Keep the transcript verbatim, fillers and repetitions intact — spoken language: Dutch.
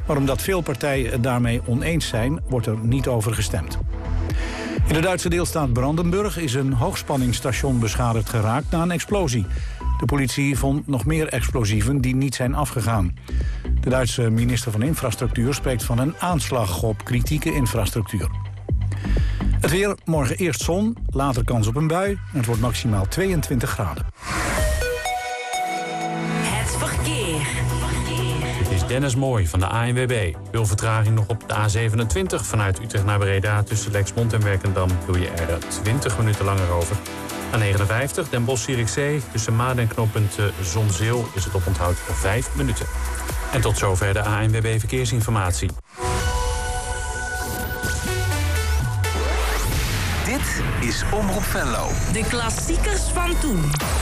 Maar omdat veel partijen het daarmee oneens zijn, wordt er niet over gestemd. In de Duitse deelstaat Brandenburg is een hoogspanningsstation beschadigd geraakt na een explosie. De politie vond nog meer explosieven die niet zijn afgegaan. De Duitse minister van Infrastructuur spreekt van een aanslag op kritieke infrastructuur. Het weer, morgen eerst zon, later kans op een bui. En het wordt maximaal tweeëntwintig graden. Het verkeer. Dit is Dennis Mooi van de A N W B. Veel vertraging nog op de A zevenentwintig vanuit Utrecht naar Breda. Tussen Lexmond en Werkendam doe je er twintig minuten langer over. A negenenvijftig, Den Bosch-Zierikzee. Tussen Maden en knooppunt Zonzeel is het oponthoud vijf minuten. En tot zover de A N W B Verkeersinformatie. Dit is Omroep Venlo. De klassiekers van toen.